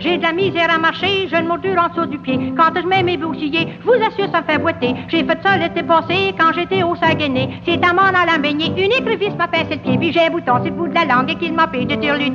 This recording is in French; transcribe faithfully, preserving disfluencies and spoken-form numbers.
J'ai de la misère à marcher, j'ai une moulture en dessous du pied. Quand je mets mes boucliers, je vous assure, ça me fait boiter. J'ai fait ça l'été passé quand j'étais au Saguenay. C'est à m'en allant baigner, une écrevisse m'a pincé le pied. Puis j'ai un bouton sur le bout de la langue et qu'il m'empêche de turluter.